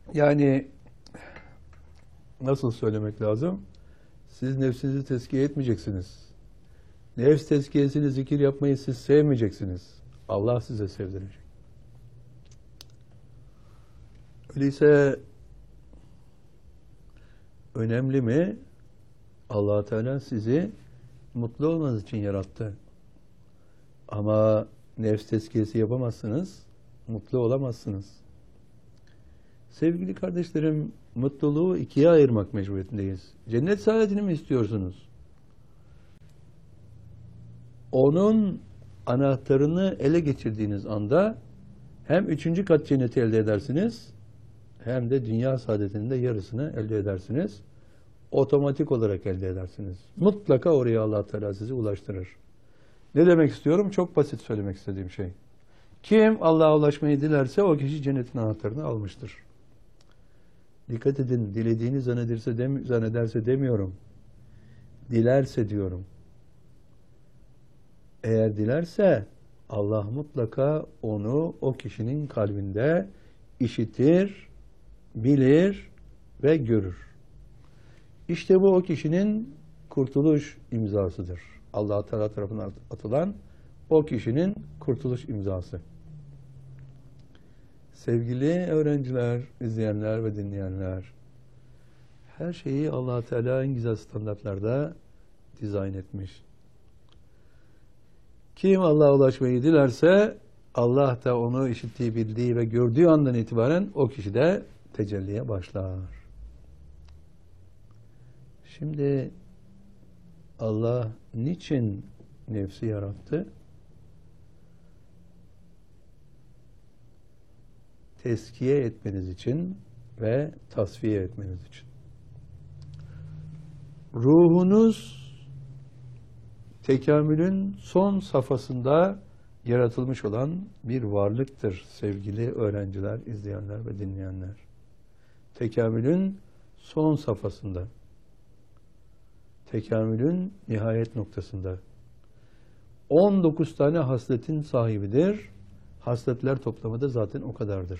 Yani nasıl söylemek lazım? Siz nefsinizi tezkiye etmeyeceksiniz. Nefs tezkiyesini, zikir yapmayı siz sevmeyeceksiniz. Allah size sevdirecek. Öyleyse önemli mi? Allah Teala sizi mutlu olmanız için yarattı. Ama nefs tezkiyesi yapamazsınız, mutlu olamazsınız. Sevgili kardeşlerim, mutluluğu ikiye ayırmak mecburiyetindeyiz. Cennet saadetini mi istiyorsunuz? Onun anahtarını ele geçirdiğiniz anda hem 3. kat cenneti elde edersiniz, hem de dünya saadetinin de yarısını elde edersiniz. Otomatik olarak elde edersiniz. Mutlaka oraya Allah Teala sizi ulaştırır. Ne demek istiyorum? Çok basit söylemek istediğim şey. Kim Allah'a ulaşmayı dilerse o kişi cennetin anahtarını almıştır. Dikkat edin, dilediğini zannederse demiyorum. Dilerse diyorum. Eğer dilerse Allah mutlaka onu o kişinin kalbinde işitir, bilir ve görür. İşte bu o kişinin kurtuluş imzasıdır. Allah Teala tarafından atılan o kişinin kurtuluş imzası. Sevgili öğrenciler, izleyenler ve dinleyenler, her şeyi Allah Teala en güzel standartlarda dizayn etmiş. Kim Allah'a ulaşmayı dilerse Allah da onu işittiği, bildiği ve gördüğü andan itibaren o kişi de tecelliye başlar. Şimdi Allah niçin nefsi yarattı? Tezkiye etmeniz için ve tasfiye etmeniz için. Ruhunuz tekamülün son safhasında yaratılmış olan bir varlıktır sevgili öğrenciler, izleyenler ve dinleyenler. Tekamülün son safhasında. Tekamülün nihayet noktasında. 19 tane hasletin sahibidir. Hasletler toplamı da zaten o kadardır.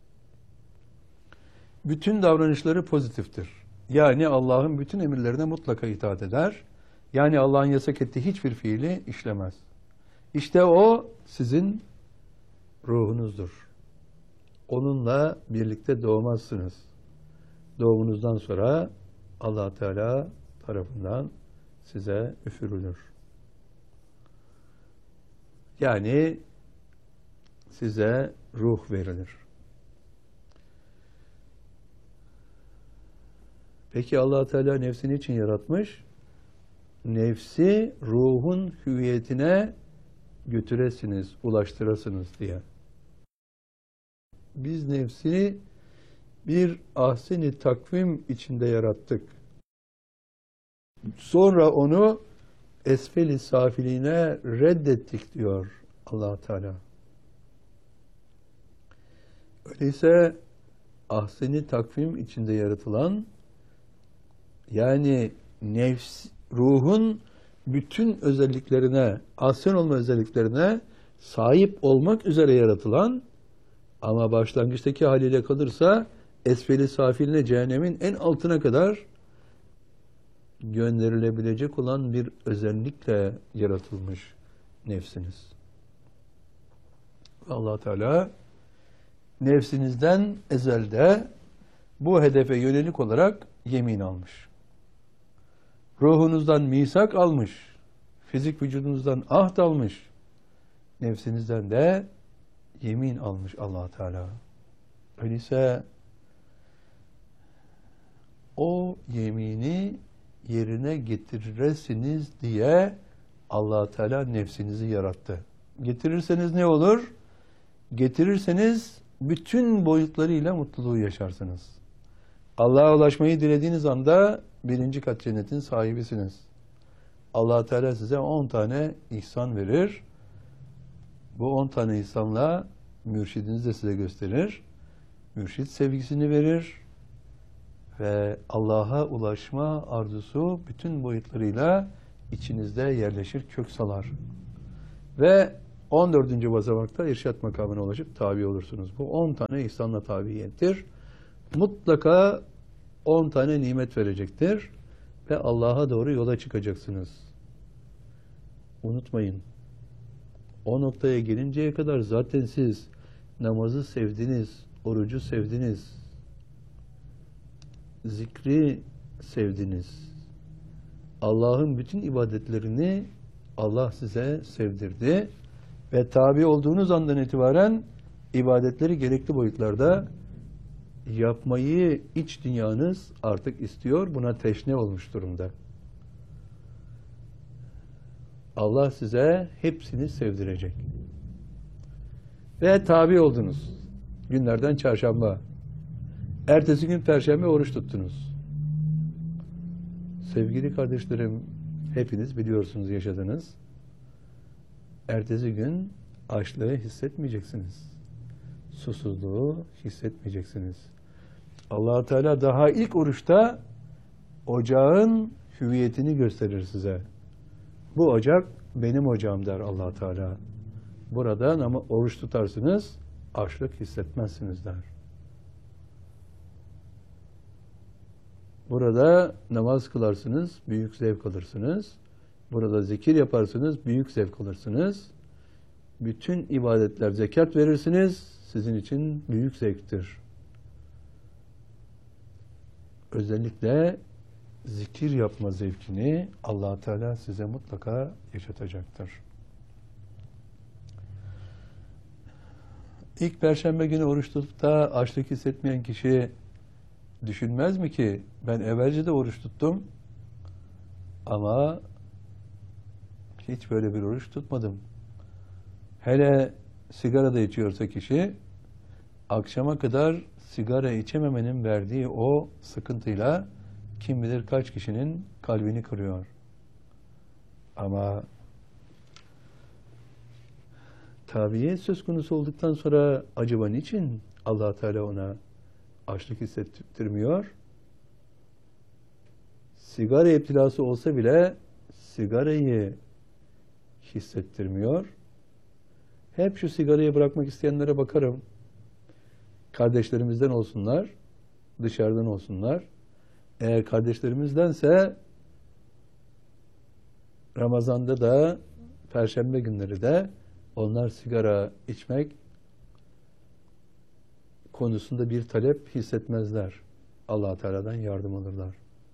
Bütün davranışları pozitiftir. Yani Allah'ın bütün emirlerine mutlaka itaat eder. Yani Allah'ın yasak ettiği hiçbir fiili işlemez. İşte o sizin ruhunuzdur. Onunla birlikte doğmazsınız. Doğumunuzdan sonra Allah Teala tarafından size üfürülür. Yani size ruh verilir. Peki Allah Teala nefsini için yaratmış? Nefsi ruhun hüviyetine götüresiniz, ulaştırasınız diye. Biz nefsini bir ahsen-i takvim içinde yarattık. Sonra onu esfel-i safiliğine reddettik diyor Allah Teala. Öyleyse ahsen-i takvim içinde yaratılan, yani ruhun bütün özelliklerine, ahsen olma özelliklerine sahip olmak üzere yaratılan ama başlangıçtaki haliyle kalırsa esfel-i safiline, cehennemin en altına kadar gönderilebilecek olan bir özellikle yaratılmış nefsiniz. Allah Teala nefsinizden ezelde bu hedefe yönelik olarak yemin almış. Ruhunuzdan misak almış. Fizik vücudunuzdan ahd almış. Nefsinizden de yemin almış Allah Teala. Öyleyse o yemini yerine getiresiniz diye Allah Teala nefsinizi yarattı. Getirirseniz ne olur? Getirirseniz bütün boyutlarıyla mutluluğu yaşarsınız. Allah'a ulaşmayı dilediğiniz anda 1. kat cennetin sahibisiniz. Allah Teala size 10 tane ihsan verir. Bu 10 tane ihsanla mürşidiniz de size gösterir. Mürşid sevgisini verir ve Allah'a ulaşma arzusu bütün boyutlarıyla içinizde yerleşir, kök salar. Ve 14. basamakta irşat makamına ulaşıp tabi olursunuz. Bu 10 tane ihsanla tabiyettir. mutlaka 10 tane nimet verecektir ve Allah'a doğru yola çıkacaksınız. Unutmayın. O noktaya gelinceye kadar zaten siz namazı sevdiniz, orucu sevdiniz, zikri sevdiniz. Allah'ın bütün ibadetlerini Allah size sevdirdi ve tabi olduğunuz andan itibaren ibadetleri gerekli boyutlarda yapmayı iç dünyanız artık istiyor, buna teşne olmuş durumda. Allah size hepsini sevdirecek. Ve tabi oldunuz. Günlerden çarşamba. Ertesi gün perşembe oruç tuttunuz. Sevgili kardeşlerim, hepiniz biliyorsunuz, yaşadınız. Ertesi gün açlığı hissetmeyeceksiniz. Susuzluğu hissetmeyeceksiniz. Allah-u Teala daha ilk oruçta ocağın hüviyetini gösterir size. Bu ocak benim ocağım der Allah Teala. Burada ama oruç tutarsınız, açlık hissetmezsiniz der. Burada namaz kılarsınız, büyük zevk alırsınız. Burada zikir yaparsınız, büyük zevk alırsınız. Bütün ibadetler, zekat verirsiniz, sizin için büyük zevktir. Özellikle zikir yapma zevkini Allah Teala size mutlaka yaşatacaktır. İlk perşembe günü oruç tutup da açlık hissetmeyen kişi düşünmez mi ki ben evvelce de oruç tuttum ama hiç böyle bir oruç tutmadım. Hele sigara da içiyorsa kişi akşama kadar sigara içememenin verdiği o sıkıntıyla kim bilir kaç kişinin kalbini kırıyor. Ama tabiye söz konusu olduktan sonra acaba niçin Allah Teala ona açlık hissettirmiyor? Sigara iptilası olsa bile sigarayı hissettirmiyor. Hep şu sigarayı bırakmak isteyenlere bakarım. Kardeşlerimizden olsunlar, dışarıdan olsunlar. Eğer kardeşlerimizdense Ramazan'da da, Perşembe günleri de onlar sigara içmek konusunda bir talep hissetmezler. Allah Teala'dan yardım alırlar.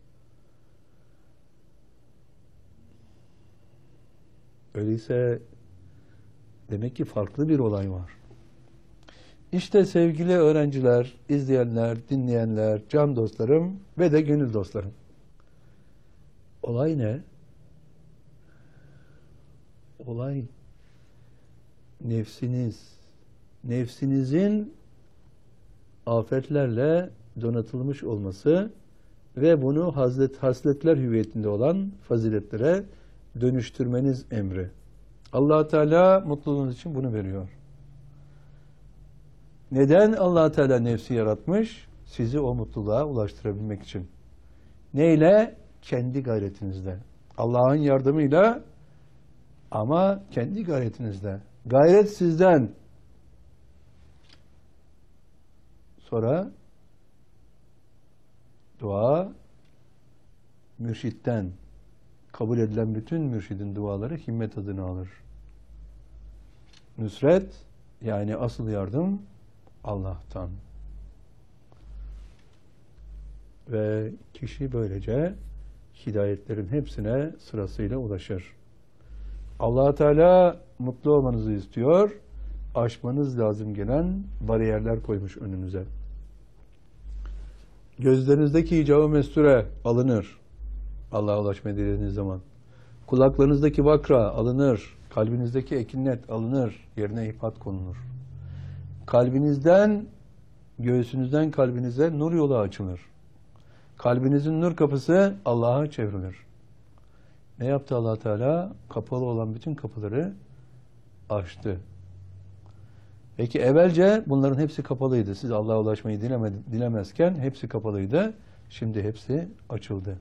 Öyleyse demek ki farklı bir olay var. İşte sevgili öğrenciler, izleyenler, dinleyenler, can dostlarım ve de gönül dostlarım. Olay ne? Olay nefsiniz. Nefsinizin afetlerle donatılmış olması ve bunu hasletler hüviyetinde olan faziletlere dönüştürmeniz emri. Allah Teala mutluluğunuz için bunu veriyor. Neden Allah Teala nefsi yaratmış? Sizi o mutluluğa ulaştırabilmek için. Neyle? Kendi gayretinizle. Allah'ın yardımıyla ama kendi gayretinizle. Gayret sizden. Sonra dua mürşitten. Kabul edilen bütün mürşidin duaları himmet adını alır. Nusret, yani asıl yardım Allah'tan. Ve kişi böylece hidayetlerin hepsine sırasıyla ulaşır. Allah Teala mutlu olmanızı istiyor. Aşmanız lazım gelen bariyerler koymuş önünüze. Gözlerinizdeki icabı mesture alınır. Allah'a ulaşmaya dilediğiniz zaman. Kulaklarınızdaki vakra alınır. Kalbinizdeki ekinnet alınır. Yerine ihpat konulur. Kalbinizden, göğsünüzden kalbinize nur yolu açılır. Kalbinizin nur kapısı Allah'a çevrilir. Ne yaptı Allah Teala? Kapalı olan bütün kapıları açtı. Peki evvelce bunların hepsi kapalıydı. Siz Allah'a ulaşmayı dilemezken hepsi kapalıydı. Şimdi hepsi açıldı.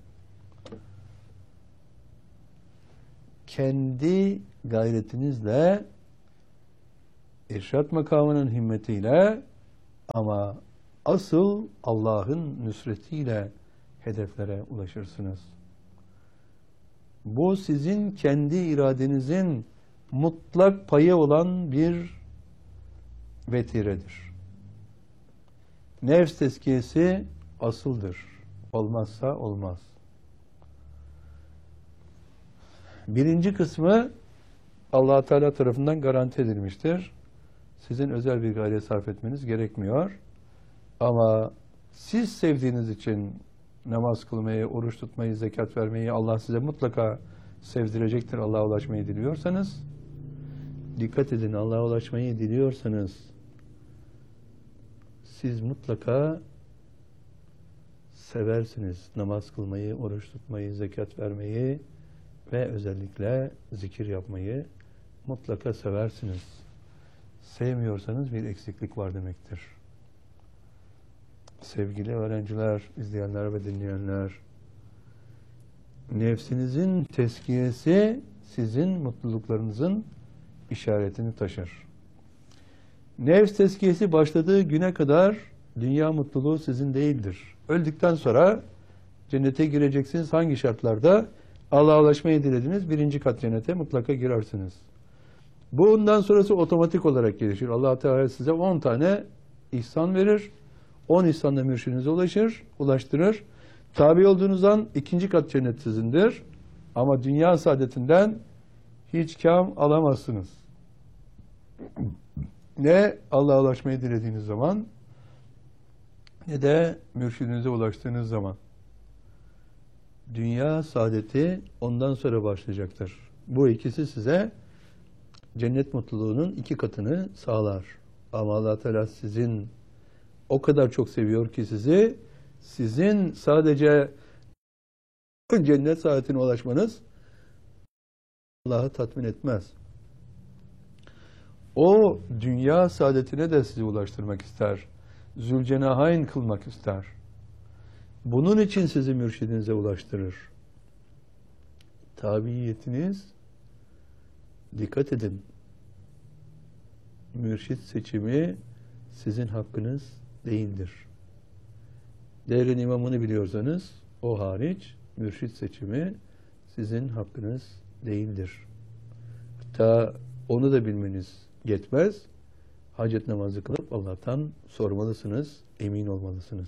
Kendi gayretinizle, irşat makamının himmetiyle ama asıl Allah'ın nusretiyle hedeflere ulaşırsınız. Bu sizin kendi iradenizin mutlak payı olan bir vetiredir. Nefs tezkiyesi asıldır. Olmazsa olmaz. Birinci kısmı Allah Teala tarafından garanti edilmiştir. Sizin özel bir gayret sarf etmeniz gerekmiyor. Ama siz sevdiğiniz için namaz kılmayı, oruç tutmayı, zekat vermeyi Allah size mutlaka sevdirecektir. Allah'a ulaşmayı diliyorsanız, dikkat edin, Allah'a ulaşmayı diliyorsanız siz mutlaka seversiniz. Namaz kılmayı, oruç tutmayı, zekat vermeyi ve özellikle zikir yapmayı mutlaka seversiniz. Sevmiyorsanız bir eksiklik var demektir. Sevgili öğrenciler, izleyenler ve dinleyenler, nefsinizin tezkiyesi sizin mutluluklarınızın işaretini taşır. Nefs tezkiyesi başladığı güne kadar dünya mutluluğu sizin değildir. Öldükten sonra cennete gireceksiniz. Hangi şartlarda? Allah'a ulaşmayı dilediniz. Birinci kat cennete mutlaka girersiniz. Bundan sonrası otomatik olarak gelişir. Allah Teala size 10 tane ihsan verir. 10 ihsanla mürşidinize ulaştırır. Tabi olduğunuz an ikinci kat cennet sizindir. Ama dünya saadetinden hiç kâm alamazsınız. Ne Allah'a ulaşmayı dilediğiniz zaman ne de mürşidinize ulaştığınız zaman. Dünya saadeti ondan sonra başlayacaktır. Bu ikisi size cennet mutluluğunun 2 katını sağlar. Ama Allah Teala sizin o kadar çok seviyor ki sizin sadece cennet saadetine ulaşmanız Allah'ı tatmin etmez. O dünya saadetine de sizi ulaştırmak ister. Zülcenahayn kılmak ister. Bunun için sizi mürşidinize ulaştırır. Tabiiyetiniz, dikkat edin, mürşid seçimi sizin hakkınız değildir. Devrin imamını biliyorsanız o hariç mürşid seçimi sizin hakkınız değildir. Hatta onu da bilmeniz yetmez. Hacet namazı kılıp Allah'tan sormalısınız, emin olmalısınız.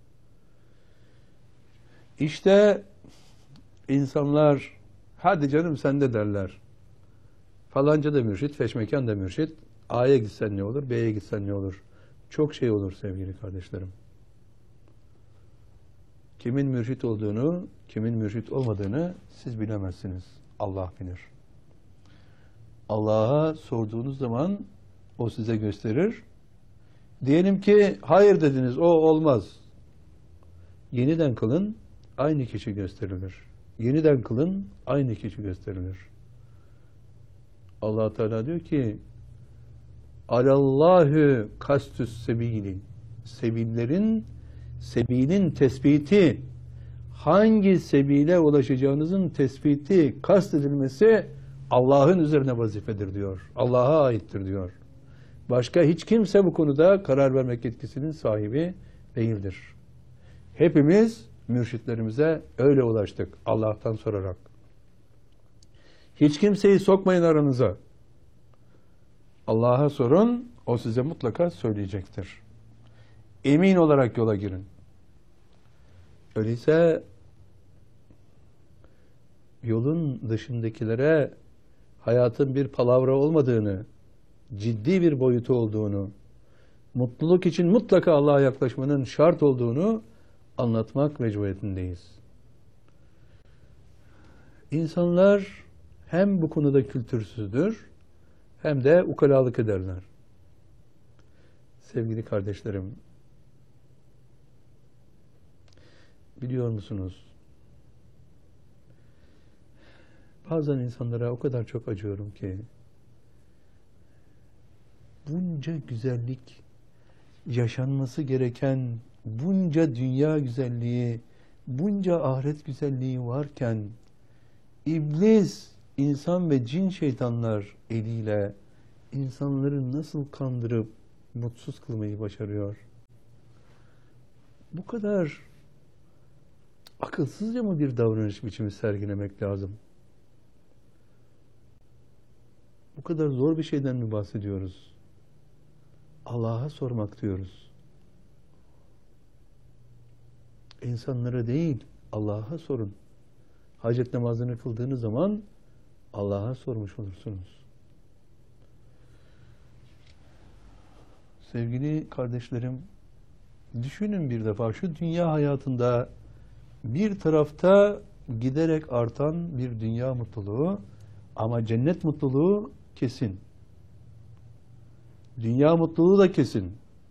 İşte insanlar, hadi canım sen de derler. Falanca da mürşid, feşmekan da mürşid. A'ya gitsen ne olur, B'ye gitsen ne olur? Çok şey olur sevgili kardeşlerim. Kimin mürşid olduğunu, kimin mürşid olmadığını siz bilemezsiniz. Allah bilir. Allah'a sorduğunuz zaman o size gösterir. Diyelim ki hayır dediniz, o olmaz. Yeniden kılın, aynı kişi gösterilir. Yeniden kılın, aynı kişi gösterilir. Allah Teala diyor ki Alallahü kastüs sebili. Sebilin tespiti, hangi sebile ulaşacağınızın tespiti, kastedilmesi Allah'ın üzerine vazifedir diyor. Allah'a aittir diyor. Başka hiç kimse bu konuda karar vermek yetkisinin sahibi değildir. Hepimiz mürşitlerimize öyle ulaştık Allah'tan sorarak. Hiç kimseyi sokmayın aranıza. Allah'a sorun, o size mutlaka söyleyecektir. Emin olarak yola girin. Öyleyse yolun dışındakilere hayatın bir palavra olmadığını, ciddi bir boyutu olduğunu, mutluluk için mutlaka Allah'a yaklaşmanın şart olduğunu anlatmak mecburiyetindeyiz. İnsanlar hem bu konuda kültürsüzdür, hem de ukalalık ederler. Sevgili kardeşlerim, biliyor musunuz? Bazen insanlara o kadar çok acıyorum ki, bunca güzellik, yaşanması gereken bunca dünya güzelliği, bunca ahiret güzelliği varken, İblis, insan ve cin şeytanlar eliyle insanları nasıl kandırıp mutsuz kılmayı başarıyor? Bu kadar akılsızca mı bir davranış biçimi sergilemek lazım? Bu kadar zor bir şeyden mi bahsediyoruz? Allah'a sormak diyoruz. İnsanlara değil, Allah'a sorun. Hacet namazını kıldığınız zaman Allah'a sormuş olursunuz. Sevgili kardeşlerim, düşünün bir defa şu dünya hayatında bir tarafta giderek artan bir dünya mutluluğu ama cennet mutluluğu kesin. Dünya mutluluğu da kesin.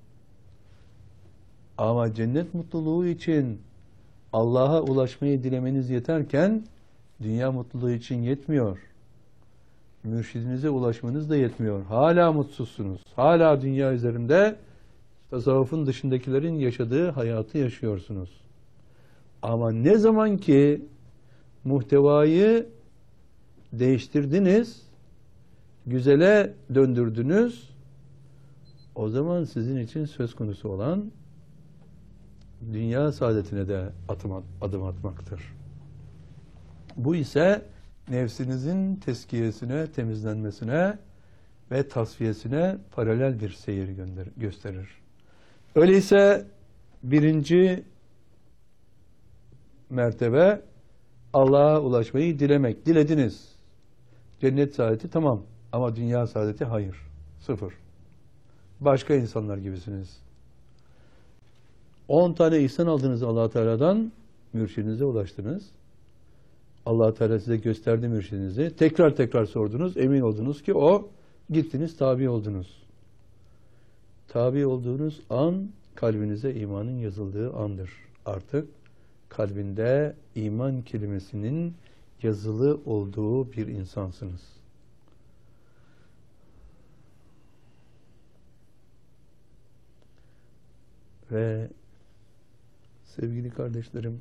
Ama cennet mutluluğu için Allah'a ulaşmayı dilemeniz yeterken dünya mutluluğu için yetmiyor. Mürşidinize ulaşmanız da yetmiyor. Hala mutsuzsunuz. Hala dünya üzerinde tasavvufun dışındakilerin yaşadığı hayatı yaşıyorsunuz. Ama ne zaman ki muhtevayı değiştirdiniz, güzele döndürdünüz, o zaman sizin için söz konusu olan dünya saadetine de adım atmaktır. Bu ise nefsinizin tezkiyesine, temizlenmesine ve tasfiyesine paralel bir seyir gösterir. Öyleyse birinci mertebe Allah'a ulaşmayı dilemek. Dilediniz. Cennet saadeti tamam ama dünya saadeti hayır. Sıfır. Başka insanlar gibisiniz. 10 tane ihsan aldınız Allah Teala'dan, mürşidinize ulaştınız. Allah Teala size gösterdi mürşidinizi. Tekrar tekrar sordunuz, emin oldunuz ki o, gittiniz tabi oldunuz. Tabi olduğunuz an kalbinize imanın yazıldığı andır. Artık kalbinde iman kelimesinin yazılı olduğu bir insansınız. Ve sevgili kardeşlerim,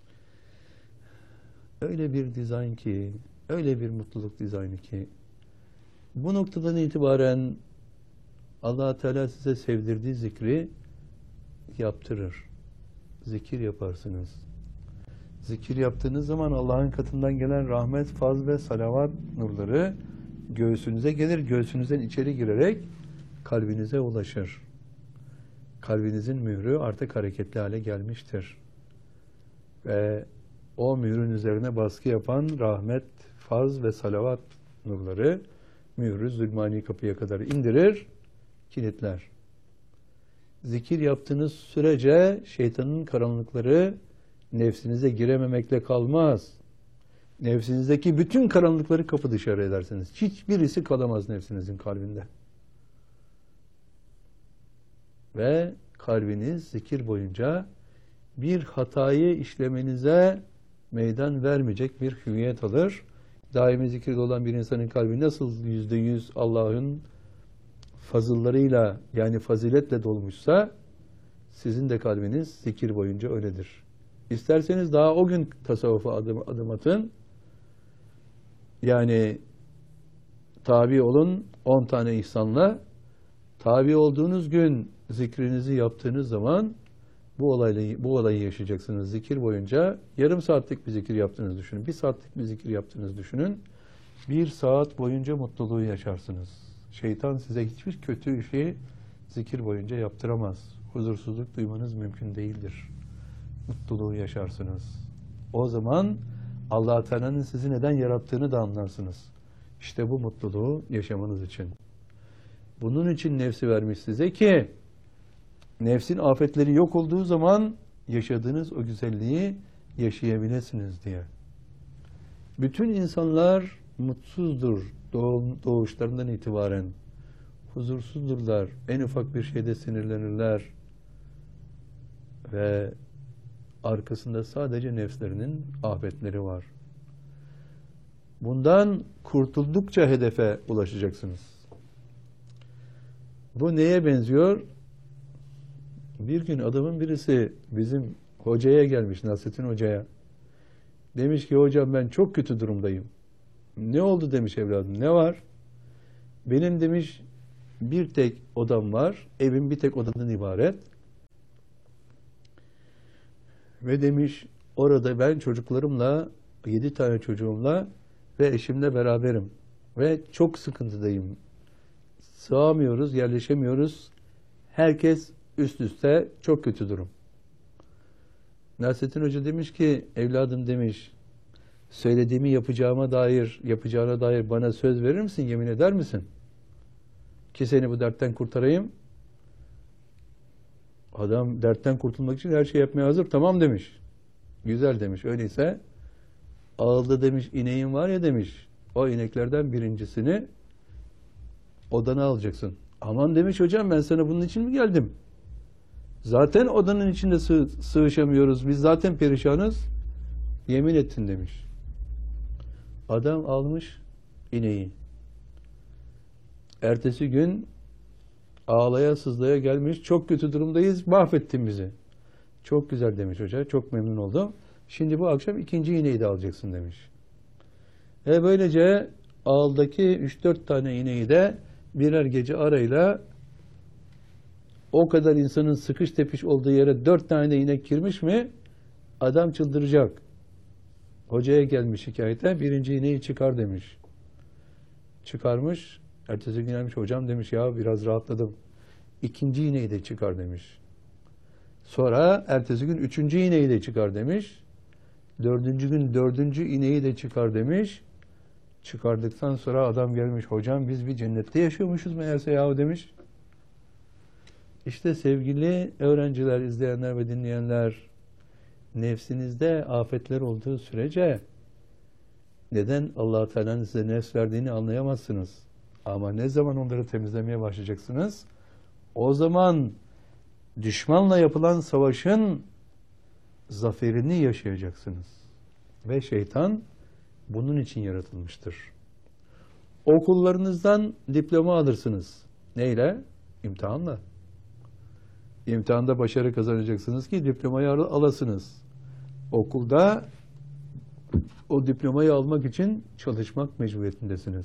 öyle bir dizayn ki, öyle bir mutluluk dizaynı ki, bu noktadan itibaren Allah Teala size sevdirdiği zikri yaptırır. Zikir yaparsınız. Zikir yaptığınız zaman Allah'ın katından gelen rahmet, faz ve salavat nurları göğsünüze gelir. Göğsünüzden içeri girerek kalbinize ulaşır. Kalbinizin mührü artık hareketli hale gelmiştir. Ve o mührün üzerine baskı yapan rahmet, faz ve salavat nurları mührü zulmani kapıya kadar indirir, kilitler. Zikir yaptığınız sürece şeytanın karanlıkları nefsinize girememekle kalmaz. Nefsinizdeki bütün karanlıkları kapı dışarı edersiniz. Hiçbirisi kalamaz nefsinizin kalbinde. Ve kalbiniz zikir boyunca bir hatayı işlemenize meydan vermeyecek bir hüviyet alır. Daimi zikirde olan bir insanın kalbi nasıl %100 Allah'ın fazıllarıyla yani faziletle dolmuşsa sizin de kalbiniz zikir boyunca öyledir. İsterseniz daha o gün tasavvufa adım atın. Yani tabi olun 10 tane ihsanla. Tabi olduğunuz gün zikrinizi yaptığınız zaman bu olayı yaşayacaksınız. Zikir boyunca yarım saatlik bir zikir yaptığınızı düşünün. 1 saatlik bir zikir yaptığınızı düşünün. 1 saat boyunca mutluluğu yaşarsınız. Şeytan size hiçbir kötü şeyi zikir boyunca yaptıramaz. Huzursuzluk duymanız mümkün değildir. Mutluluğu yaşarsınız. O zaman Allah Teala'nın sizi neden yarattığını da anlarsınız. İşte bu mutluluğu yaşamanız için. Bunun için nefsi vermiş size ki nefsin afetleri yok olduğu zaman yaşadığınız o güzelliği yaşayabilirsiniz diye. Bütün insanlar mutsuzdur doğuşlarından itibaren. Huzursuzdurlar. En ufak bir şeyde sinirlenirler. Ve arkasında sadece nefslerinin afetleri var. Bundan kurtuldukça hedefe ulaşacaksınız. Bu neye benziyor? Bir gün adamın birisi bizim hocaya gelmiş, Nasrettin Hoca'ya. Demiş ki hocam ben çok kötü durumdayım. Ne oldu demiş evladım, ne var? Benim demiş bir tek odam var, evim bir tek odadan ibaret. Ve demiş orada ben çocuklarımla 7 tane çocuğumla ve eşimle beraberim. Ve çok sıkıntıdayım. Sığamıyoruz, yerleşemiyoruz. Herkes üst üste, çok kötü durum. Nasrettin Hoca demiş ki evladım demiş söylediğimi yapacağına dair bana söz verir misin, yemin eder misin? Ki seni bu dertten kurtarayım. Adam dertten kurtulmak için her şey yapmaya hazır. Tamam demiş. Güzel demiş. Öyleyse ağılda demiş ineğin var ya demiş. O ineklerden birincisini odana alacaksın. Aman demiş hocam ben sana bunun için mi geldim? Zaten odanın içinde sığışamıyoruz. Biz zaten perişanız. Yemin ettin demiş. Adam almış ineği. Ertesi gün ağlaya sızlaya gelmiş. Çok kötü durumdayız. Mahvettin bizi. Çok güzel demiş hoca. Çok memnun oldum. Şimdi bu akşam ikinci ineği de alacaksın demiş. Böylece ağıldaki 3-4 tane ineği de birer gece arayla o kadar insanın sıkış tepiş olduğu yere 4 tane de inek girmiş mi adam çıldıracak. Hocaya gelmiş hikayete birinci ineği çıkar demiş. Çıkarmış. Ertesi gün gelmiş hocam demiş ya biraz rahatladım. İkinci ineği de çıkar demiş. Sonra ertesi gün üçüncü ineği de çıkar demiş. Dördüncü gün dördüncü ineği de çıkar demiş. Çıkardıktan sonra adam gelmiş hocam biz bir cennette yaşıyormuşuz meğerse yahu demiş. İşte sevgili öğrenciler, izleyenler ve dinleyenler, nefsinizde afetler olduğu sürece neden Allah-u Teala'nın size nefs verdiğini anlayamazsınız. Ama ne zaman onları temizlemeye başlayacaksınız? O zaman düşmanla yapılan savaşın zaferini yaşayacaksınız. Ve şeytan bunun için yaratılmıştır. Okullarınızdan diploma alırsınız. Neyle? İmtihanla. İmtihanda başarı kazanacaksınız ki diplomayı alasınız. Okulda o diplomayı almak için çalışmak mecburiyetindesiniz.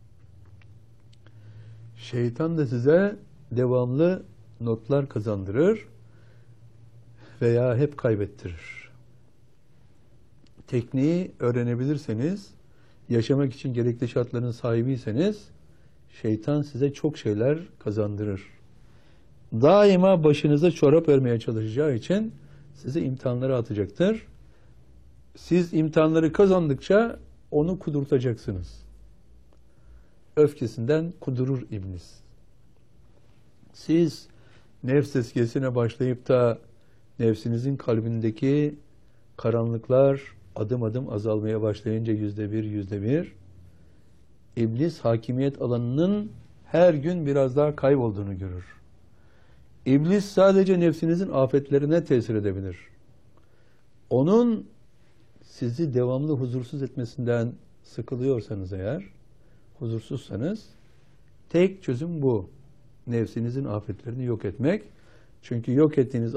Şeytan da size devamlı notlar kazandırır veya hep kaybettirir. Tekniği öğrenebilirseniz, yaşamak için gerekli şartların sahibiyseniz, şeytan size çok şeyler kazandırır. Daima başınıza çorap örmeye çalışacağı için sizi imtihanlara atacaktır. Siz imtihanları kazandıkça onu kudurtacaksınız. Öfkesinden kudurur iblis. Siz nefs tezkiyesine başlayıp da nefsinizin kalbindeki karanlıklar adım adım azalmaya başlayınca %1, iblis hakimiyet alanının her gün biraz daha kaybolduğunu görür. İblis sadece nefsinizin afetlerine tesir edebilir. Onun sizi devamlı huzursuz etmesinden sıkılıyorsanız eğer, huzursuzsanız, tek çözüm bu. Nefsinizin afetlerini yok etmek. Çünkü yok ettiğiniz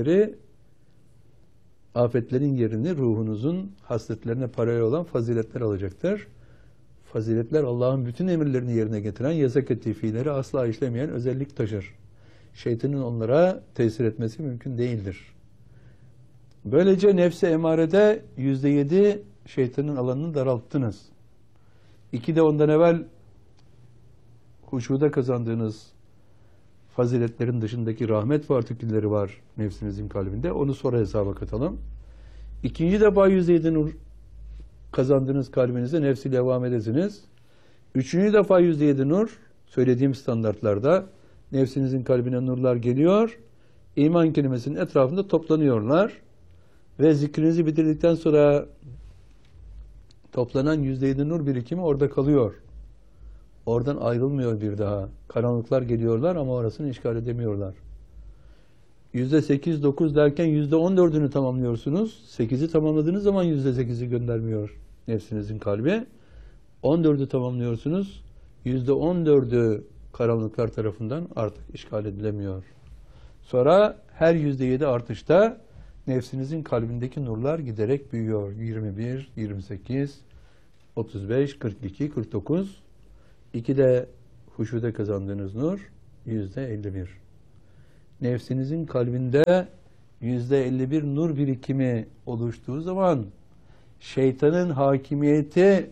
afetlerin yerini ruhunuzun hasletlerine paralel olan faziletler alacaktır. Faziletler Allah'ın bütün emirlerini yerine getiren, yasak ettiği fiilleri asla işlemeyen özellik taşır. Şeytanın onlara tesir etmesi mümkün değildir. Böylece nefse emarede %7 şeytanın alanını daralttınız. 2 de ondan evvel huşuda kazandığınız faziletlerin dışındaki rahmet partikülleri var nefsinizin kalbinde. Onu sonra hesaba katalım. 2. defa %7 nur kazandığınız kalbinize nefsiyle devam edesiniz. 3. defa %7 nur söylediğim standartlarda nefsinizin kalbine nurlar geliyor. İman kelimesinin etrafında toplanıyorlar. Ve zikrinizi bitirdikten sonra toplanan %7 nur birikimi orada kalıyor. Oradan ayrılmıyor bir daha. Karanlıklar geliyorlar ama orasını işgal edemiyorlar. %8, 9 derken %14'ünü tamamlıyorsunuz. 8'i tamamladığınız zaman %8'i göndermiyor nefsinizin kalbi. 14'ü tamamlıyorsunuz. %14'ü karanlıklar tarafından artık işgal edilemiyor. Sonra her %7 artışta nefsinizin kalbindeki nurlar giderek büyüyor. 21, 28, 35, 42, 49. 2 de huşuda kazandığınız nur %51. Nefsinizin kalbinde %51 nur birikimi oluştuğu zaman şeytanın hakimiyeti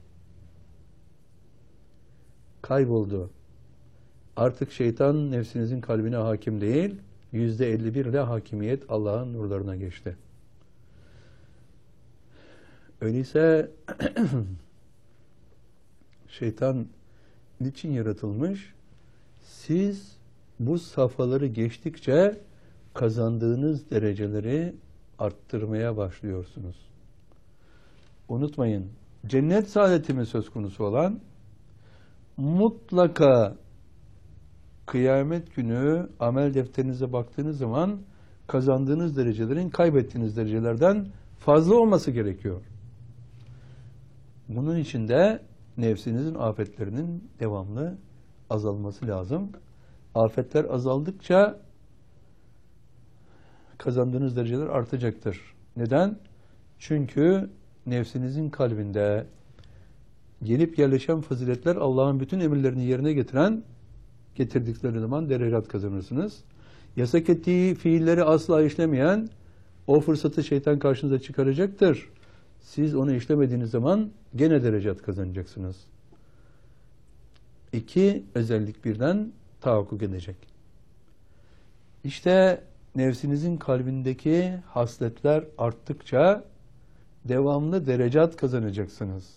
kayboldu. Artık şeytan nefsinizin kalbine hakim değil, %51 ile hakimiyet Allah'ın nurlarına geçti. Öyleyse şeytan niçin yaratılmış? Siz bu safhaları geçtikçe kazandığınız dereceleri arttırmaya başlıyorsunuz. Unutmayın, cennet saadeti mi söz konusu olan? Mutlaka kıyamet günü amel defterinize baktığınız zaman kazandığınız derecelerin kaybettiğiniz derecelerden fazla olması gerekiyor. Bunun için de nefsinizin afetlerinin devamlı azalması lazım. Afetler azaldıkça kazandığınız dereceler artacaktır. Neden? Çünkü nefsinizin kalbinde gelip yerleşen faziletler Allah'ın bütün emirlerini yerine getirdikleri zaman derecat kazanırsınız. Yasak ettiği fiilleri asla işlemeyen o fırsatı şeytan karşınıza çıkaracaktır. Siz onu işlemediğiniz zaman gene derecat kazanacaksınız. İki özellik birden tahakkuk edecek. İşte nefsinizin kalbindeki hasletler arttıkça devamlı derecat kazanacaksınız.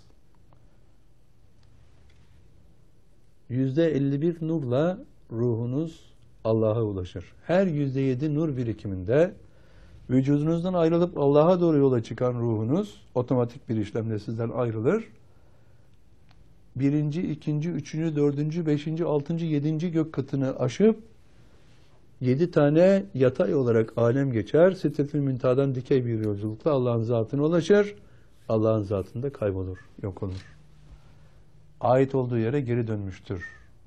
%51 nurla ruhunuz Allah'a ulaşır. Her %7 nur birikiminde vücudunuzdan ayrılıp Allah'a doğru yola çıkan ruhunuz otomatik bir işlemle sizden ayrılır. Birinci, ikinci, üçüncü, dördüncü, beşinci, altıncı, yedinci gök katını aşıp 7 tane yatay olarak alem geçer. Sidretül Müntaha'dan dikey bir yolculukla Allah'ın zatına ulaşır. Allah'ın zatında kaybolur, yok olur. Ait olduğu yere geri dönmüştür.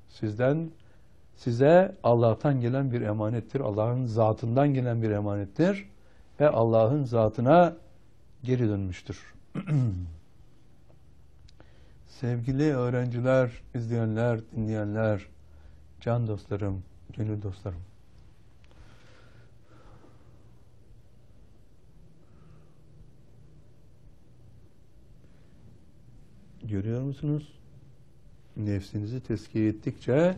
Size Allah'tan gelen bir emanettir. Allah'ın zatından gelen bir emanettir. Ve Allah'ın zatına geri dönmüştür. Sevgili öğrenciler, izleyenler, dinleyenler, can dostlarım, gönül dostlarım. Görüyor musunuz? Nefsinizi tezkiye ettikçe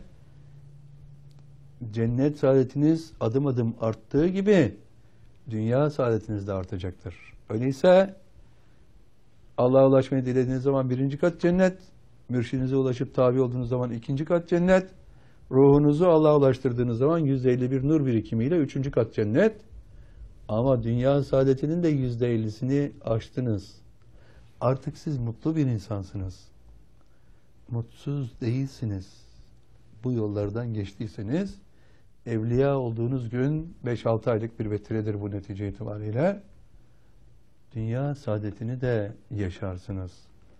cennet saadetiniz adım adım arttığı gibi dünya saadetiniz de artacaktır. Öyleyse Allah'a ulaşmayı dilediğiniz zaman 1. kat cennet, mürşidinize ulaşıp tabi olduğunuz zaman 2. kat cennet, ruhunuzu Allah'a ulaştırdığınız zaman %51 nur birikimiyle 3. kat cennet. Ama dünya saadetinin de %50'sini aştınız. Artık siz mutlu bir insansınız. Mutsuz değilsiniz. Bu yollardan geçtiyseniz, evliya olduğunuz gün 5-6 aylık bir vetiredir bu netice itibariyle. Dünya saadetini de yaşarsınız.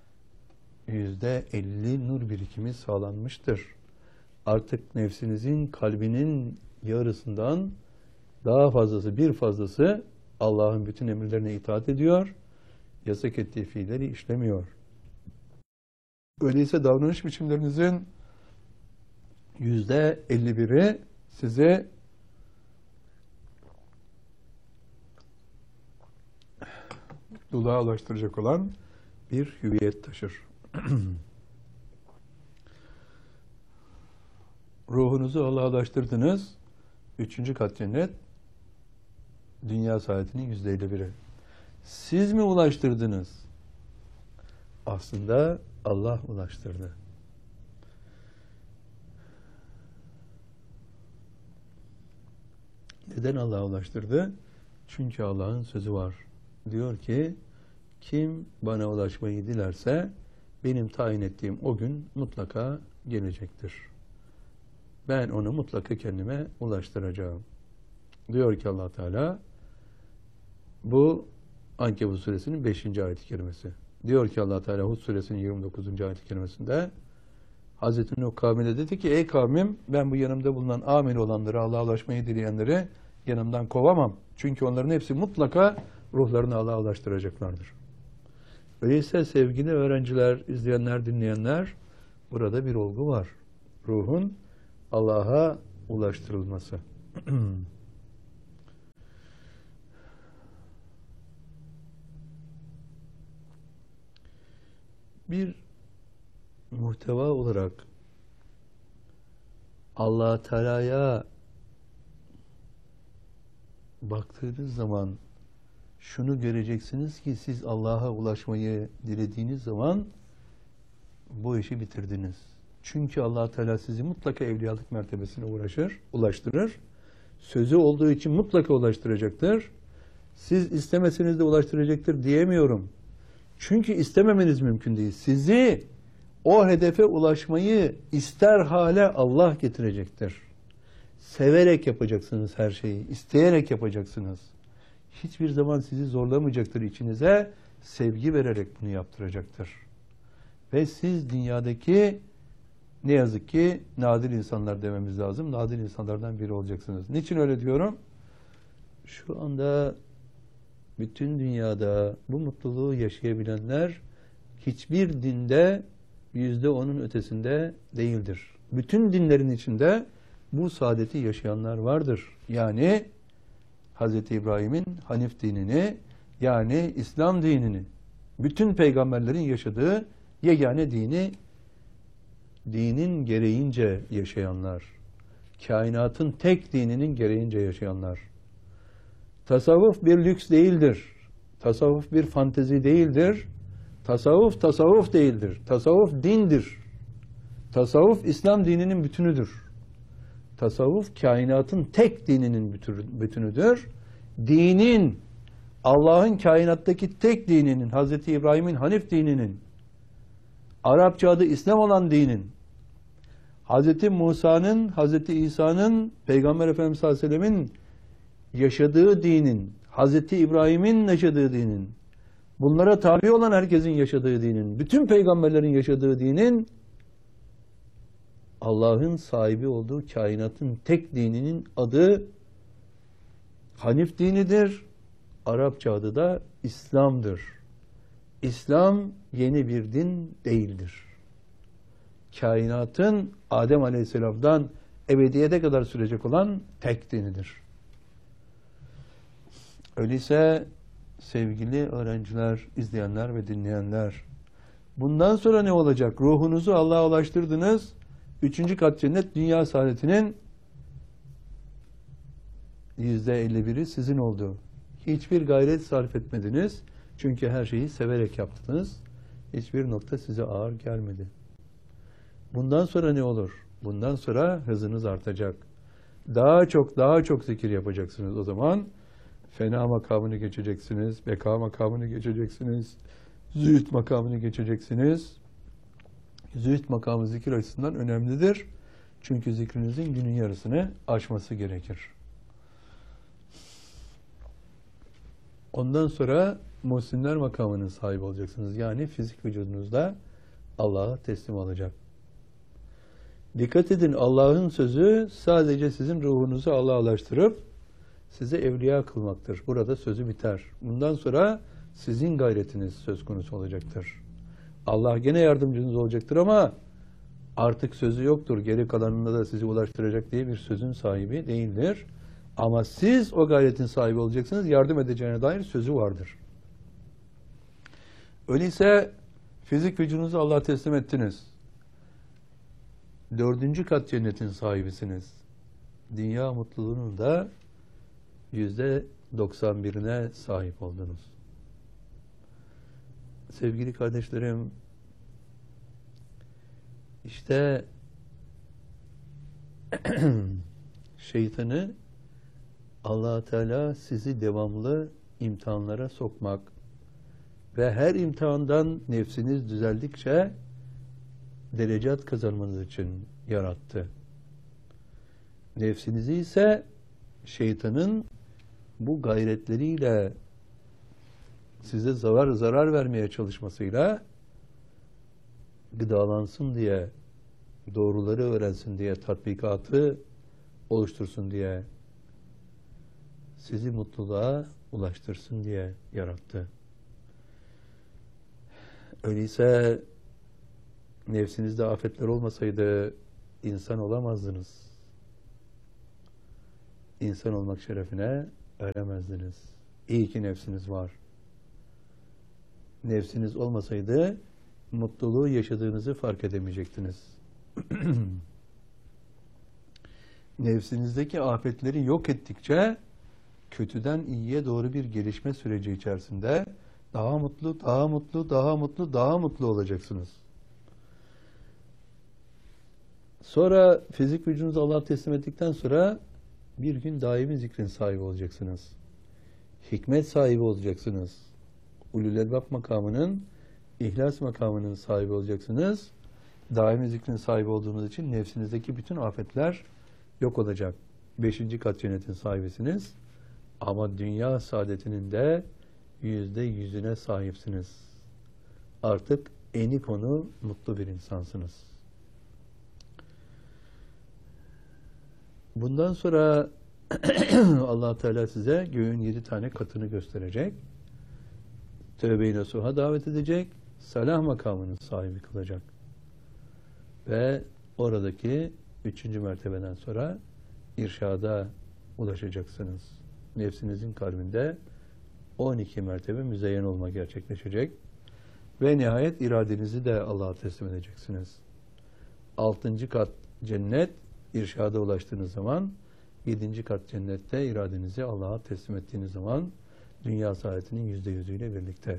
%50 nur birikimi sağlanmıştır. Artık nefsinizin, kalbinin yarısından daha fazlası, bir fazlası Allah'ın bütün emirlerine itaat ediyor. Yasak ettiği fiilleri işlemiyor. Öyleyse davranış biçimlerinizin %51'i size mutluluğa ulaştıracak olan bir hüviyet taşır. Ruhunuzu Allah'a ulaştırdınız. 3. kat cennet, dünya saadetinin %51'i. Siz mi ulaştırdınız? Aslında Allah ulaştırdı. Neden Allah'a ulaştırdı? Çünkü Allah'ın sözü var. Diyor ki, kim bana ulaşmayı dilerse benim tayin ettiğim o gün mutlaka gelecektir. Ben onu mutlaka kendime ulaştıracağım. Diyor ki Allah Teala, bu Ankebut suresinin 5. ayet-i kerimesi. Diyor ki Allah Teala Hud suresinin 29. ayet-i kerimesinde, Hazreti Nuh kavmine dedi ki, ey kavmim, ben bu yanımda bulunan amel olanları, Allah'a ulaşmayı dileyenleri yanımdan kovamam. Çünkü onların hepsi mutlaka ruhlarını Allah'a ulaştıracaklardır. Öyleyse sevgili öğrenciler, izleyenler, dinleyenler, burada bir olgu var. Ruhun Allah'a ulaştırılması. bir muhteva olarak Allah Teala'ya baktığınız zaman şunu göreceksiniz ki siz Allah'a ulaşmayı dilediğiniz zaman bu işi bitirdiniz. Çünkü Allah Teala sizi mutlaka evliyalık mertebesine ulaştırır. Sözü olduğu için mutlaka ulaştıracaktır. Siz istemeseniz de ulaştıracaktır diyemiyorum. Çünkü istememeniz mümkün değil. Sizi o hedefe ulaşmayı ister hale Allah getirecektir. Severek yapacaksınız her şeyi, isteyerek yapacaksınız. Hiçbir zaman sizi zorlamayacaktır içinize, sevgi vererek bunu yaptıracaktır. Ve siz dünyadaki ne yazık ki nadir insanlar dememiz lazım. Nadir insanlardan biri olacaksınız. Niçin öyle diyorum? Şu anda bütün dünyada bu mutluluğu yaşayabilenler hiçbir dinde %10'un ötesinde değildir. Bütün dinlerin içinde bu saadeti yaşayanlar vardır. Yani Hz. İbrahim'in Hanif dinini, yani İslam dinini, bütün peygamberlerin yaşadığı yegane dinin gereğince yaşayanlar, kainatın tek dininin gereğince yaşayanlar. Tasavvuf bir lüks değildir. Tasavvuf bir fantezi değildir. Tasavvuf değildir. Tasavvuf dindir. Tasavvuf İslam dininin bütünüdür. Tasavvuf kainatın tek dininin bütünüdür. Dinin, Allah'ın kainattaki tek dininin, Hz. İbrahim'in Hanif dininin, Arapça adı İslam olan dinin, Hz. Musa'nın, Hz. İsa'nın, Peygamber Efendimiz sallallahu aleyhi ve sellemin yaşadığı dinin, Hz. İbrahim'in yaşadığı dinin, bunlara tabi olan herkesin yaşadığı dinin, bütün peygamberlerin yaşadığı dinin, Allah'ın sahibi olduğu kainatın tek dininin adı Hanif dinidir. Arapça adı da İslam'dır. İslam yeni bir din değildir. Kainatın Adem Aleyhisselam'dan ebediyete kadar sürecek olan tek dinidir. Öyleyse sevgili öğrenciler, izleyenler ve dinleyenler, bundan sonra ne olacak? Ruhunuzu Allah'a ulaştırdınız. 3. kat cennet dünya saadetinin %51'i sizin oldu. Hiçbir gayret sarf etmediniz. Çünkü her şeyi severek yaptınız. Hiçbir nokta size ağır gelmedi. Bundan sonra ne olur? Bundan sonra hızınız artacak. Daha çok zikir yapacaksınız o zaman. Fena makamını geçeceksiniz. Beka makamını geçeceksiniz. Zühd makamını geçeceksiniz. Zühd makamı zikir açısından önemlidir. Çünkü zikrinizin günün yarısını aşması gerekir. Ondan sonra muhsinler makamının sahibi olacaksınız. Yani fizik vücudunuzda Allah'a teslim olacak. Dikkat edin, Allah'ın sözü sadece sizin ruhunuzu Allah'a ulaştırıp size evliya kılmaktır. Burada sözü biter. Bundan sonra sizin gayretiniz söz konusu olacaktır. Allah gene yardımcınız olacaktır ama artık sözü yoktur. Geri kalanında da sizi ulaştıracak diye bir sözün sahibi değildir. Ama siz o gayretin sahibi olacaksınız. Yardım edeceğine dair sözü vardır. Öyleyse fizik vücudunuzu Allah'a teslim ettiniz. 4. kat cennetin sahibisiniz. Dünya mutluluğunun da %91'ine sahip oldunuz. Sevgili kardeşlerim, işte şeytanı Allah Teala sizi devamlı imtihanlara sokmak ve her imtihandan nefsiniz düzeldikçe derecat kazanmanız için yarattı. Nefsinizi ise şeytanın bu gayretleriyle size zarar vermeye çalışmasıyla gıdalansın diye, doğruları öğrensin diye, tatbikatı oluştursun diye, sizi mutluluğa ulaştırsın diye yarattı. Öyleyse nefsinizde afetler olmasaydı insan olamazdınız. İnsan olmak şerefine eremezdiniz. İyi ki nefsiniz var. Nefsiniz olmasaydı mutluluğu yaşadığınızı fark edemeyecektiniz. Nefsinizdeki afetleri yok ettikçe kötüden iyiye doğru bir gelişme süreci içerisinde daha mutlu, daha mutlu, daha mutlu, daha mutlu olacaksınız. Sonra fizik vücudunuzu Allah'a teslim ettikten sonra bir gün daimi zikrin sahibi olacaksınız. Hikmet sahibi olacaksınız. Ulul Elbab makamının, ihlas makamının sahibi olacaksınız. Daimi zikrin sahibi olduğunuz için nefsinizdeki bütün afetler yok olacak. 5. kat cennetin sahibisiniz. Ama dünya saadetinin de %100'üne sahipsiniz. Artık eni konu mutlu bir insansınız. Bundan sonra Allah Teala size göğün 7 tane katını gösterecek. Tövbe-i nasuha davet edecek. Salah makamının sahibi kılacak. Ve oradaki 3. mertebeden sonra irşada ulaşacaksınız. Nefsinizin kalbinde 12 mertebe müzeyyen olma gerçekleşecek. Ve nihayet iradenizi de Allah'a teslim edeceksiniz. 6. kat cennet, irşada ulaştığınız zaman, 7. kat cennette iradenizi Allah'a teslim ettiğiniz zaman dünya saadetinin %100'üyle birlikte.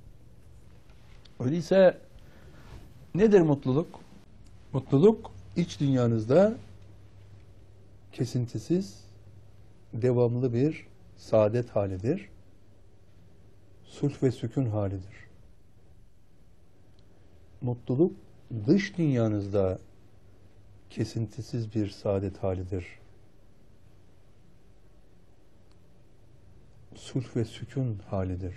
Öyleyse nedir mutluluk? Mutluluk iç dünyanızda kesintisiz, devamlı bir saadet halidir. Sulh ve sükun halidir. Mutluluk dış dünyanızda kesintisiz bir saadet halidir. Sulh ve sükun halidir.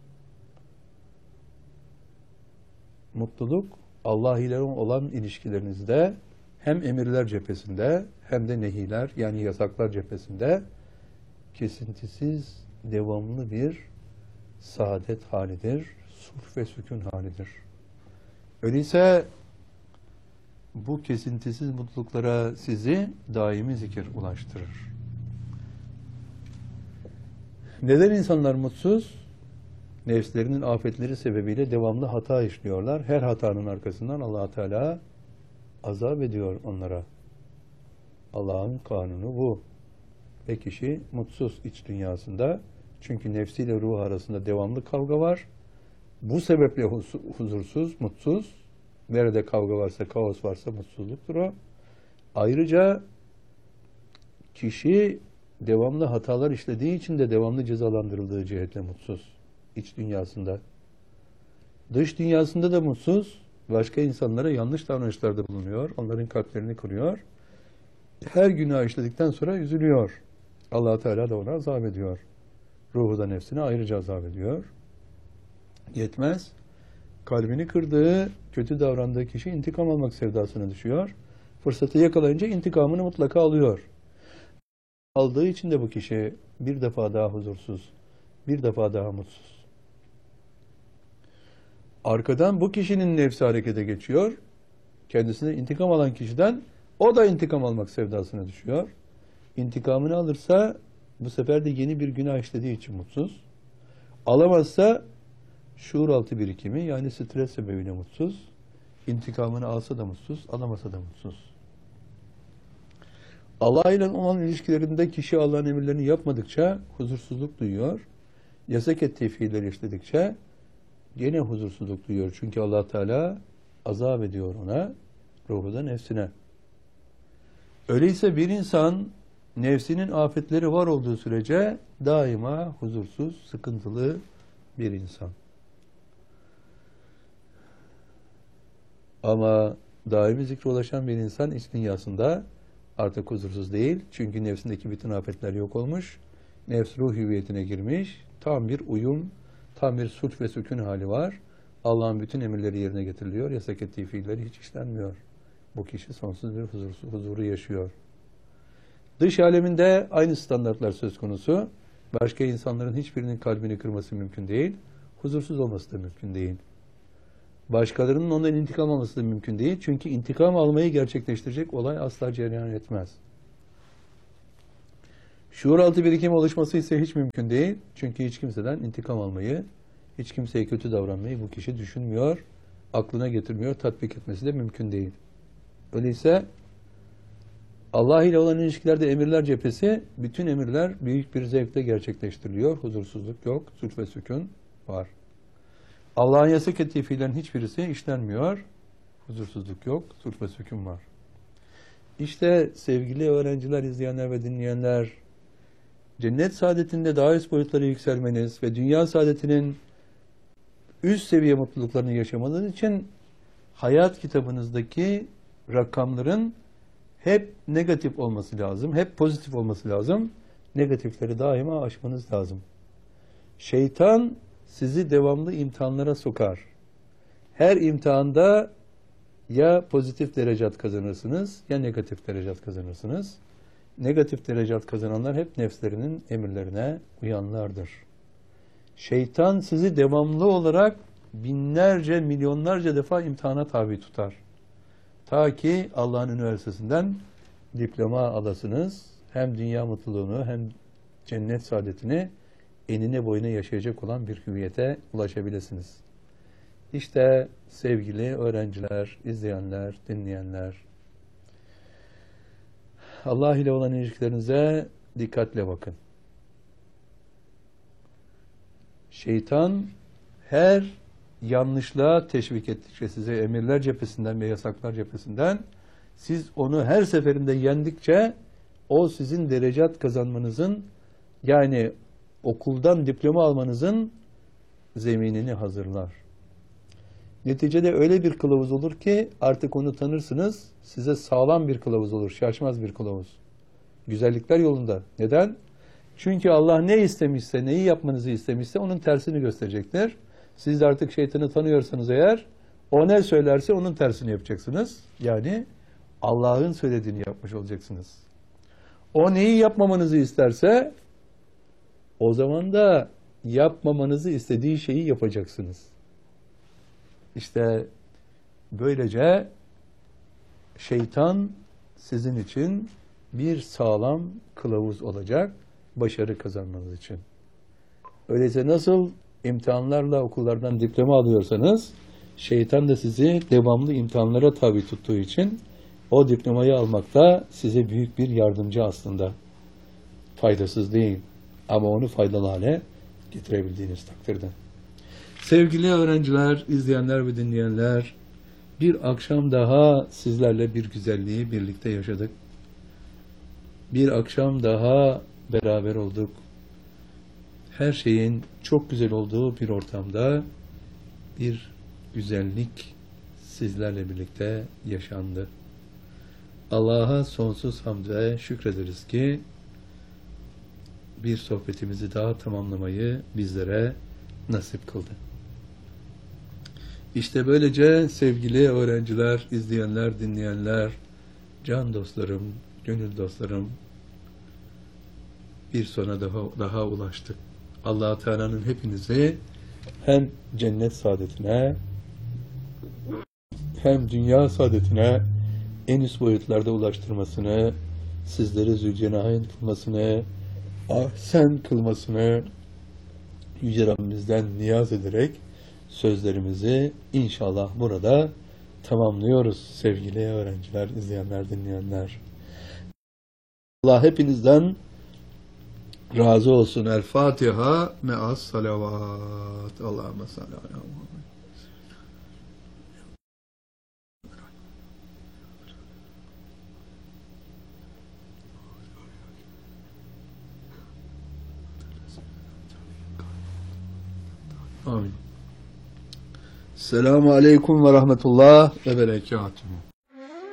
Mutluluk Allah ile olan ilişkilerinizde hem emirler cephesinde hem de nehiler yani yasaklar cephesinde kesintisiz, devamlı bir saadet halidir. Sulh ve sükun halidir. Öyleyse bu kesintisiz mutluluklara sizi daimi zikir ulaştırır. Neden insanlar mutsuz? Nefslerinin afetleri sebebiyle devamlı hata işliyorlar. Her hatanın arkasından Allah Teala azap ediyor onlara. Allah'ın kanunu bu. Ve kişi mutsuz iç dünyasında. Çünkü nefsiyle ruh arasında devamlı kavga var. Bu sebeple huzursuz, mutsuz. Nerede kavga varsa, kaos varsa mutsuzluktur o. Ayrıca kişi devamlı hatalar işlediği için de devamlı cezalandırıldığı cihetle mutsuz. İç dünyasında. Dış dünyasında da mutsuz. Başka insanlara yanlış davranışlarda bulunuyor. Onların kalplerini kırıyor. Her günah işledikten sonra üzülüyor. Allah Teala da ona azap ediyor. Ruhu da nefsine ayrıca azap ediyor. Yetmez. Kalbini kırdığı, kötü davrandığı kişi intikam almak sevdasına düşüyor. Fırsatı yakalayınca intikamını mutlaka alıyor. Aldığı için de bu kişi bir defa daha huzursuz, bir defa daha mutsuz. Arkadan bu kişinin nefsi harekete geçiyor. Kendisine intikam alan kişiden o da intikam almak sevdasına düşüyor. İntikamını alırsa bu sefer de yeni bir günah işlediği için mutsuz. Alamazsa şuur altı birikimi yani stres sebebiyle mutsuz. İntikamını alsa da mutsuz, alamasa da mutsuz. Allah ile olan ilişkilerinde kişi Allah'ın emirlerini yapmadıkça huzursuzluk duyuyor. Yasak ettiği fiilleri işledikçe gene huzursuzluk duyuyor. Çünkü Allah Teala azap ediyor ona, ruhu da nefsine. Öyleyse bir insan nefsinin afetleri var olduğu sürece daima huzursuz, sıkıntılı bir insan. Ama daimi zikre ulaşan bir insan iç dünyasında artık huzursuz değil. Çünkü nefsindeki bütün afetler yok olmuş. Nefs ruh hüviyetine girmiş. Tam bir uyum, tam bir sulh ve sükun hali var. Allah'ın bütün emirleri yerine getiriliyor. Yasak ettiği fiilleri hiç işlenmiyor. Bu kişi sonsuz bir huzuru yaşıyor. Dış aleminde aynı standartlar söz konusu. Başka insanların hiçbirinin kalbini kırması mümkün değil. Huzursuz olması da mümkün değil. Başkalarının ondan intikam alması da mümkün değil. Çünkü intikam almayı gerçekleştirecek olay asla cereyan etmez. Şuur altı birikim oluşması ise hiç mümkün değil. Çünkü hiç kimseden intikam almayı, hiç kimseye kötü davranmayı bu kişi düşünmüyor. aklına getirmiyor, tatbik etmesi de mümkün değil. Öyleyse Allah ile olan ilişkilerde emirler cephesi, bütün emirler büyük bir zevkle gerçekleştiriliyor. Huzursuzluk yok, sulh ve sükun var. Allah'ın yasak ettiği fiillerin hiçbirisi işlenmiyor. Huzursuzluk yok, sulh ve sükun var. İşte sevgili öğrenciler, izleyenler ve dinleyenler, cennet saadetinde daha üst boyutlara yükselmeniz ve dünya saadetinin üst seviye mutluluklarını yaşamanız için hayat kitabınızdaki rakamların hep negatif olması lazım, hep pozitif olması lazım. Negatifleri daima aşmanız lazım. Şeytan sizi devamlı imtihanlara sokar. Her imtihanda ya pozitif derecat kazanırsınız ya negatif derecat kazanırsınız. Negatif derecat kazananlar hep nefslerinin emirlerine uyanlardır. Şeytan sizi devamlı olarak binlerce, milyonlarca defa imtihana tabi tutar. Ta ki Allah'ın üniversitesinden diploma alasınız, hem dünya mutluluğunu hem cennet saadetini enine boyuna yaşayacak olan bir hüviyete ulaşabilirsiniz. İşte sevgili öğrenciler, izleyenler, dinleyenler, Allah ile olan ilişkilerinize dikkatle bakın. Şeytan her yanlışlığa teşvik ettikçe size emirler cephesinden ve yasaklar cephesinden siz onu her seferinde yendikçe o sizin derecat kazanmanızın, yani okuldan diploma almanızın zeminini hazırlar. Neticede öyle bir kılavuz olur ki artık onu tanırsınız, size sağlam bir kılavuz olur, şaşmaz bir kılavuz. Güzellikler yolunda. Neden? Çünkü Allah ne istemişse, neyi yapmanızı istemişse onun tersini gösterecektir. Siz de artık şeytanı tanıyorsanız eğer, o ne söylerse onun tersini yapacaksınız. Yani Allah'ın söylediğini yapmış olacaksınız. O neyi yapmamanızı isterse, o zaman da yapmamanızı istediği şeyi yapacaksınız. İşte böylece şeytan sizin için bir sağlam kılavuz olacak başarı kazanmanız için. Öyleyse nasıl imtihanlarla okullardan diploma alıyorsanız, şeytan da sizi devamlı imtihanlara tabi tuttuğu için o diplomayı almakta size büyük bir yardımcı aslında. Faydasız değil ama onu faydalı hale getirebildiğiniz takdirde. Sevgili öğrenciler, izleyenler ve dinleyenler, bir akşam daha sizlerle bir güzelliği birlikte yaşadık. Bir akşam daha beraber olduk. Her şeyin çok güzel olduğu bir ortamda bir güzellik sizlerle birlikte yaşandı. Allah'a sonsuz hamd ve şükrederiz ki bir sohbetimizi daha tamamlamayı bizlere nasip kıldı. İşte böylece sevgili öğrenciler, izleyenler, dinleyenler, can dostlarım, gönül dostlarım, bir sona daha ulaştık. Allah-u Teala'nın hepinizi hem cennet saadetine hem dünya saadetine en üst boyutlarda ulaştırmasını, sizleri Zülcenahin kılmasını, ahsen kılmasını Yüce Rabbimizden niyaz ederek sözlerimizi inşallah burada tamamlıyoruz sevgili öğrenciler, izleyenler, dinleyenler. Allah hepinizden razı olsun. El Fatiha me'as salavat. Allahümme salli ala Muhammed. Amin. Selamun Aleyküm ve Rahmetullah ve Berekatuhu.